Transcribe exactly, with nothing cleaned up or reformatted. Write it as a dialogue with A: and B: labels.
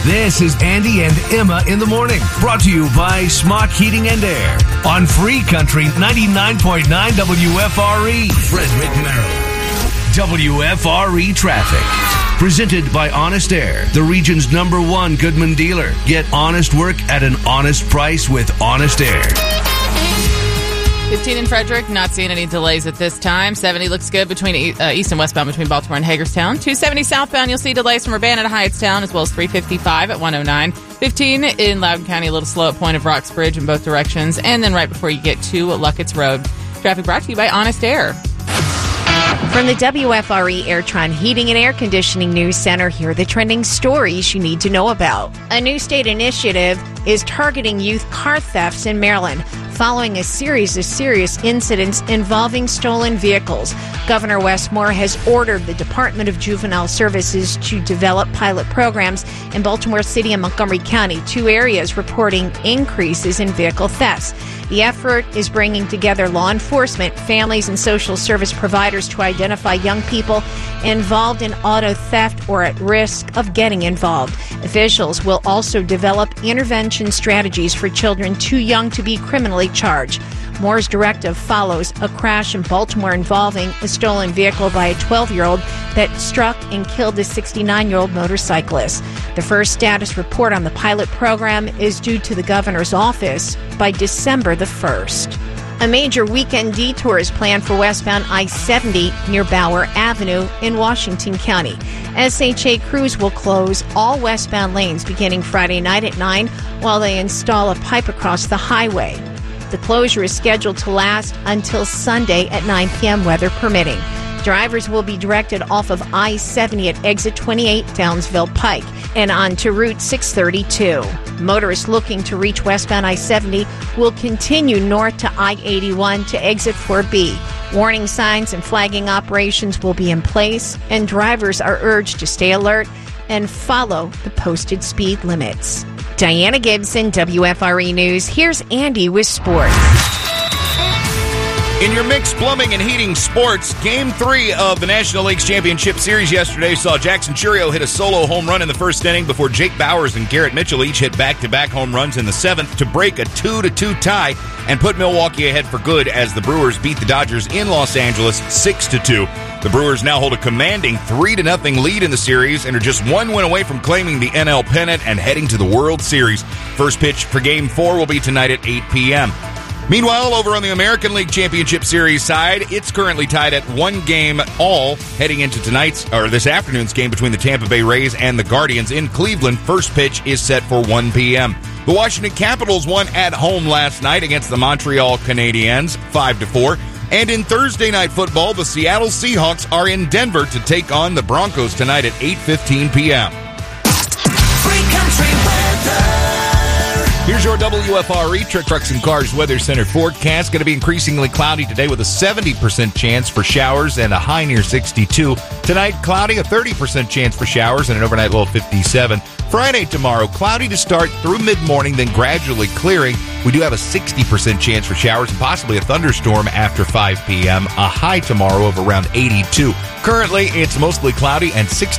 A: This is Andy and Emma in the morning, brought to you by Smock Heating and Air on Free Country ninety-nine point nine W F R E, Frederick, Maryland. W F R E traffic. Presented by Honest Air, the region's number one Goodman dealer. Get honest work at an honest price with Honest Air.
B: fifteen in Frederick, not seeing any delays at this time. seventy looks good between uh, east and westbound between Baltimore and Hagerstown. two seventy southbound, you'll see delays from Urbana to Hyattstown, as well as three fifty-five at one oh nine. fifteen in Loudoun County, a little slow at Point of Rocks Bridge in both directions. And then right before you get to Luckett's Road. Traffic brought to you by Honest Air.
C: From the W F R E Airtron Heating and Air Conditioning News Center, here are the trending stories you need to know about. A new state initiative is targeting youth car thefts in Maryland, following a series of serious incidents involving stolen vehicles. Governor Wes Moore has ordered the Department of Juvenile Services to develop pilot programs in Baltimore City and Montgomery County, two areas reporting increases in vehicle thefts. The effort is bringing together law enforcement, families, and social service providers to identify young people involved in auto theft or at risk of getting involved. Officials will also develop intervention strategies for children too young to be criminally charged. Moore's directive follows a crash in Baltimore involving a stolen vehicle by a twelve-year-old that struck and killed a sixty-nine-year-old motorcyclist. The first status report on the pilot program is due to the governor's office by December the first. A major weekend detour is planned for westbound I seventy near Bauer Avenue in Washington County. S H A crews will close all westbound lanes beginning Friday night at nine while they install a pipe across the highway. The closure is scheduled to last until Sunday at nine p.m., weather permitting. Drivers will be directed off of I seventy at exit twenty-eight Downsville Pike and on to Route six thirty-two. Motorists looking to reach westbound I seventy will continue north to I eighty-one to exit four B. Warning signs and flagging operations will be in place, and drivers are urged to stay alert and follow the posted speed limits. Diana Gibson, W F R E News. Here's Andy with sports.
D: In your mixed plumbing and heating sports, Game three of the National Leagues Championship Series yesterday saw Jackson Churio hit a solo home run in the first inning before Jake Bowers and Garrett Mitchell each hit back-to-back home runs in the seventh to break a two to two tie and put Milwaukee ahead for good as the Brewers beat the Dodgers in Los Angeles six to two. The Brewers now hold a commanding three to nothing lead in the series and are just one win away from claiming the N L pennant and heading to the World Series. First pitch for Game four will be tonight at eight p.m. Meanwhile, over on the American League Championship Series side, it's currently tied at one game all heading into tonight's or this afternoon's game between the Tampa Bay Rays and the Guardians in Cleveland. First pitch is set for one p.m. The Washington Capitals won at home last night against the Montreal Canadiens five to four. And in Thursday night football, the Seattle Seahawks are in Denver to take on the Broncos tonight at eight fifteen p.m.
E: Free Country weather.
D: Here's your W F R E Trick Trucks and Cars Weather Center forecast. Going to be increasingly cloudy today with a seventy percent chance for showers and a high near sixty-two. Tonight, cloudy, a thirty percent chance for showers and an overnight low of fifty-seven. Friday tomorrow, cloudy to start through mid-morning, then gradually clearing. We do have a sixty percent chance for showers and possibly a thunderstorm after five p.m. A high tomorrow of around eighty-two. Currently, it's mostly cloudy and sixty